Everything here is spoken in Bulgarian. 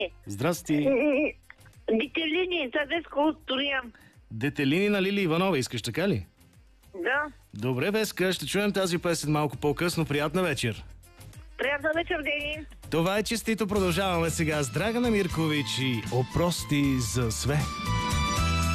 Здрасти. Детелини, Веска от Троян. Детелини на Лили Иванова искаш, така ли? Да. Добре, Веска, ще чуем тази песен малко по-късно. Приятна вечер. Приятна вечер, Дени. Това е честито. Продължаваме сега с Драгана Миркович и Опрости за све.